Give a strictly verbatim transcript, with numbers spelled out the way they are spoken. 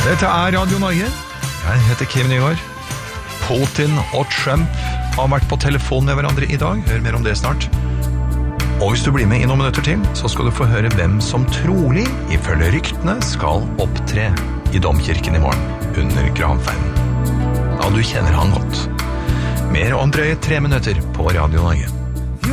Dette er Radio Norge. Jeg heter Kim Nygaard. Putin og Trump har vært på telefon med hverandre i dag. Hør mer om det snart. Og hvis du blir med i noen minutter til, så skal du få høre hvem som trolig, ifølge ryktene, skal opptre i domkirken i morgen under gravferden. Ja, du kjenner han godt. Mer om drøye tre minutter på Radio Norge.